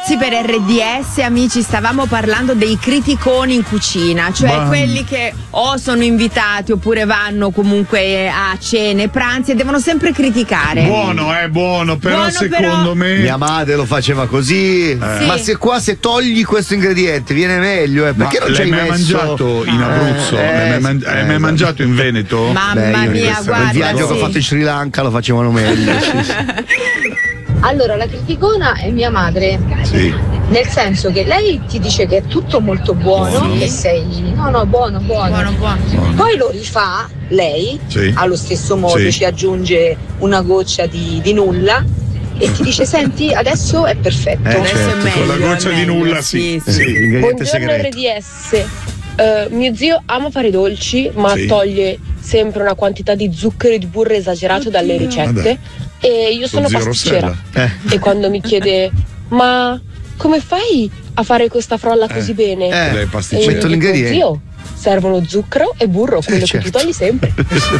Tozzi per RDS, amici, stavamo parlando dei criticoni in cucina, cioè quelli che o sono invitati oppure vanno comunque a cene, pranzi e devono sempre criticare. Buono, però secondo me mia madre lo faceva così. Sì. Ma se togli questo ingrediente viene meglio, perché non ci hai mai messo? mangiato in Abruzzo? L'hai mai mangiato in Veneto? Mamma mia, guarda, il viaggio che ho fatto in Sri Lanka lo facevano meglio. Allora, la criticona è mia madre. Sì. Nel senso che lei ti dice che è tutto molto buono, che sei buono. Poi lo rifà lei, allo stesso modo, ci aggiunge una goccia di nulla e ti dice: senti, adesso è perfetto. Adesso è meglio. Con la goccia di nulla, sì. Buongiorno RDS. Mio zio ama fare dolci, ma toglie sempre una quantità di zucchero e di burro esagerato dalle ricette. E io sono pasticcera. E quando mi chiede: ma come fai a fare questa frolla così bene? Lei è pasticcera. Metto l'ingrediente. Zio, servono zucchero e burro, quello che tu togli sempre.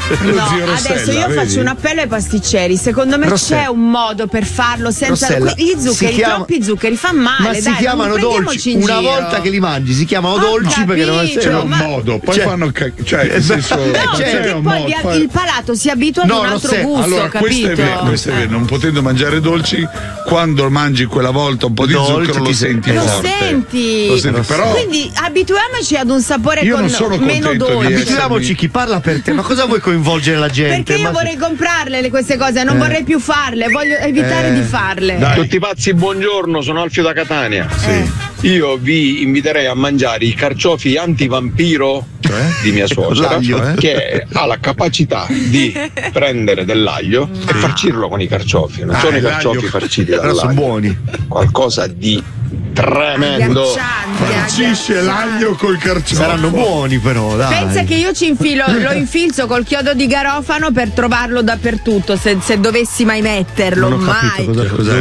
Adesso io faccio un appello ai pasticceri. Secondo me c'è un modo per farlo senza gli zuccheri, troppi zuccheri fa male. Ma si chiamano dolci. Una volta che li mangi si chiamano dolci perché non c'è un modo. Poi fanno nel senso, perché poi il palato si abitua ad un altro gusto. Allora, questo è vero. Non potendo mangiare dolci, quando mangi quella volta un po' di zucchero lo senti forte. Lo senti. Però quindi abituiamoci ad un sapore con meno dolce. Abituiamoci, chi parla per te, ma cosa vuoi coinvolgere la gente? Perché io vorrei comprarle queste cose, non vorrei più farle, voglio evitare di farle. Tutti pazzi, buongiorno, sono Alfio da Catania. Io vi inviterei a mangiare i carciofi antivampiro di mia suocera, che ha la capacità di prendere dell'aglio e farcirlo con i carciofi. Non sono i carciofi farciti dall'aglio, sono buoni. Qualcosa di tremendo. Farcisce l'aglio col carciofo. Saranno buoni, però, dai. Pensa che io lo infilzo col chiodo di garofano per trovarlo dappertutto, se dovessi mai metterlo. Non ho capito cosa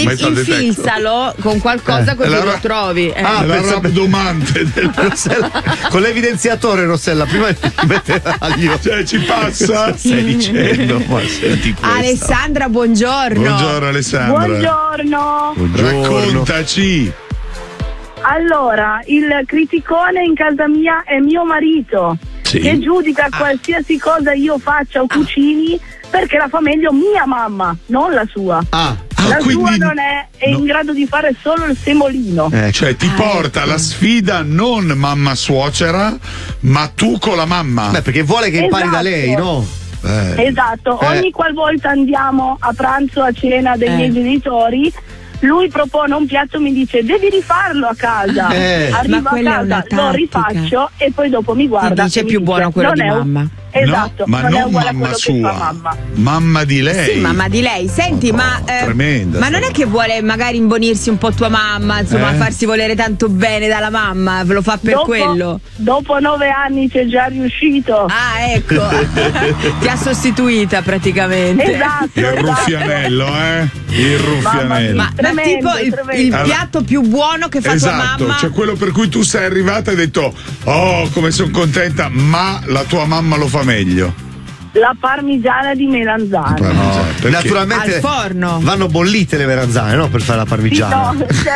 infilzalo con qualcosa così lo trovi. È la rabdomante Rossella, con l'evidenziatore, Rossella, prima di mettere l'aglio. Cioè, ci passa? Stai dicendo? Ma senti questa. Alessandra, buongiorno. Buongiorno Alessandra. Buongiorno. Raccontaci. Allora, il criticone in casa mia è mio marito, che giudica qualsiasi cosa io faccia o cucini perché la fa meglio mia mamma, non la sua. La sua non è in grado di fare solo il semolino. Cioè ti porta la sfida non mamma suocera, ma tu con la mamma. Perché vuole che impari da lei, no? Esatto, ogni qualvolta andiamo a pranzo, a cena dei miei genitori, lui propone un piatto, mi dice: devi rifarlo a casa. Arrivo a casa, lo rifaccio e poi dopo mi guarda. Dice più buono quello di mamma. Esatto, ma non mamma sua, mamma di lei. Sì, mamma di lei. Senti, tremenda, ma non è che vuole magari imbonirsi un po' tua mamma, insomma, farsi volere tanto bene dalla mamma, ve lo fa per quello? Dopo 9 anni c'è già riuscito. Ah, ecco. Ti ha sostituita praticamente. Esatto. Il ruffianello, Il ruffianello. Ma tipo il piatto più buono che fa tua mamma. Cioè quello per cui tu sei arrivata e hai detto: oh, come sono contenta, ma la tua mamma lo fa meglio. La parmigiana di melanzane. Naturalmente al forno vanno bollite le melanzane, no? Per fare la parmigiana. No,